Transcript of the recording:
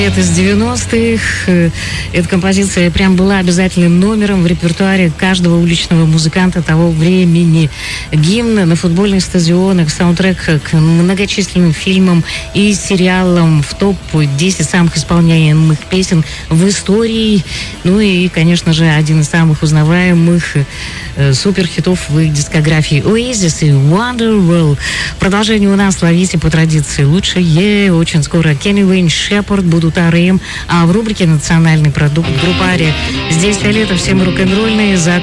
Это из 90-х. Эта композиция прям была обязательным номером в репертуаре каждого уличного музыканта того времени. Гимн на футбольных стадионах, саундтрек к многочисленным фильмам и сериалам в топ-10 самых исполняемых песен в истории. Ну и, конечно же, один из самых узнаваемых суперхитов в их дискографии Oasis и Wonderwall. Продолжение у нас, ловите по традиции лучшее. Очень скоро Кенни Уэйн, Шепард будут АРМ, а в рубрике «Национальный продукт» группа Ария. Здесь Фиолетов, всем рок-н-ролльные.